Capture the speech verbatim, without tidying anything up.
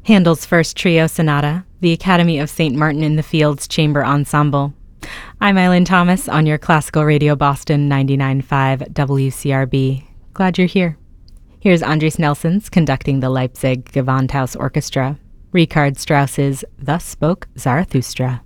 Handel's First Trio Sonata, the Academy of Saint Martin in the Fields Chamber Ensemble. I'm Eileen Thomas on your Classical Radio Boston ninety-nine point five W C R B. Glad you're here. Here's Andres Nelsons conducting the Leipzig Gewandhaus Orchestra, Richard Strauss's Thus Spoke Zarathustra.